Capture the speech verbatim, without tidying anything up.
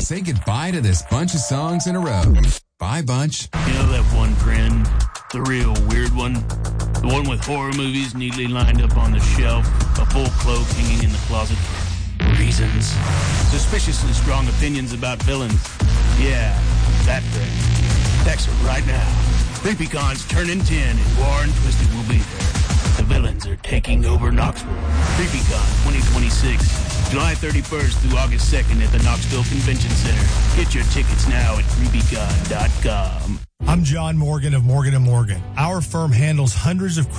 Say goodbye to this bunch of songs in a row. Bye, bunch. You know that one friend? The real weird one? The one with horror movies neatly lined up on the shelf, a full cloak hanging in the closet. Reasons. Suspiciously strong opinions about villains. Yeah, that friend. Text her right now. CreepyCon's turning ten and War and Twisted will be there. The villains are taking over Knoxville. CreepyCon twenty twenty-six, July thirty-first through August second at the Knoxville Convention Center. Get your tickets now at creepy con dot com. I'm John Morgan of Morgan and Morgan. Our firm handles hundreds of